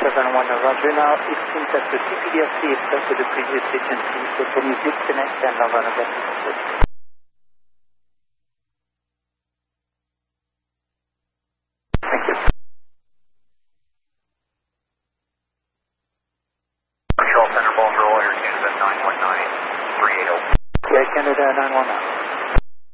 Roger. Now, it seems that the CPDRC is stuck with the previous agency, so can you disconnect and log on again? Thank you. Control Center, Baltimore, Canada 919 380. Yeah, Canada 919.